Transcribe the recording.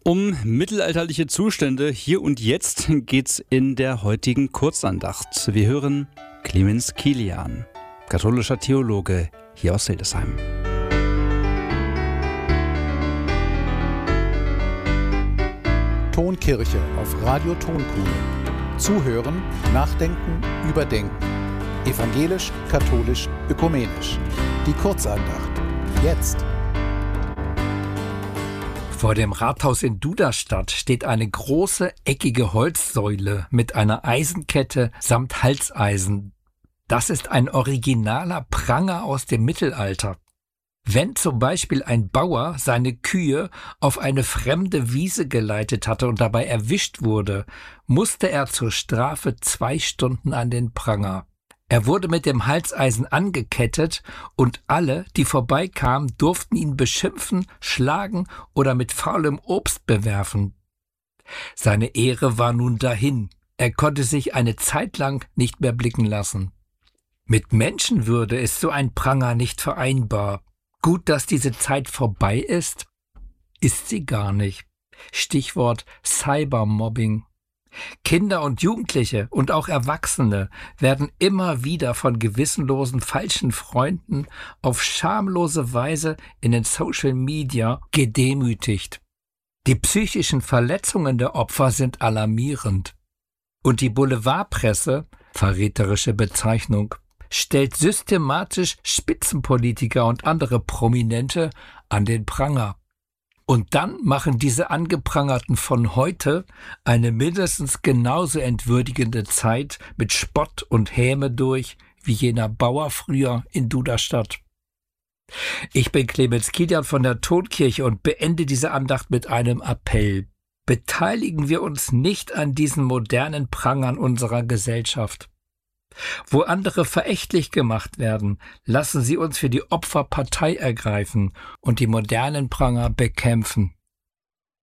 Um mittelalterliche Zustände hier und jetzt geht's in der heutigen Kurzandacht. Wir hören Clemens Kilian, katholischer Theologe hier aus Hildesheim. Tonkirche auf Radio Tonkuhle. Zuhören, nachdenken, überdenken. Evangelisch, katholisch, ökumenisch. Die Kurzandacht. Jetzt. Vor dem Rathaus in Duderstadt steht eine große, eckige Holzsäule mit einer Eisenkette samt Halseisen. Das ist ein originaler Pranger aus dem Mittelalter. Wenn zum Beispiel ein Bauer seine Kühe auf eine fremde Wiese geleitet hatte und dabei erwischt wurde, musste er zur Strafe 2 Stunden an den Pranger. Er wurde mit dem Halseisen angekettet und alle, die vorbeikamen, durften ihn beschimpfen, schlagen oder mit faulem Obst bewerfen. Seine Ehre war nun dahin. Er konnte sich eine Zeit lang nicht mehr blicken lassen. Mit Menschenwürde ist so ein Pranger nicht vereinbar. Gut, dass diese Zeit vorbei ist sie gar nicht. Stichwort Cybermobbing. Kinder und Jugendliche und auch Erwachsene werden immer wieder von gewissenlosen falschen Freunden auf schamlose Weise in den Social Media gedemütigt. Die psychischen Verletzungen der Opfer sind alarmierend. Und die Boulevardpresse, verräterische Bezeichnung, stellt systematisch Spitzenpolitiker und andere Prominente an den Pranger. Und dann machen diese Angeprangerten von heute eine mindestens genauso entwürdigende Zeit mit Spott und Häme durch wie jener Bauer früher in Duderstadt. Ich bin Clemens Kilian von der Tonkirche und beende diese Andacht mit einem Appell. Beteiligen wir uns nicht an diesen modernen Prangern unserer Gesellschaft. Wo andere verächtlich gemacht werden, lassen Sie uns für die Opfer Partei ergreifen und die modernen Pranger bekämpfen.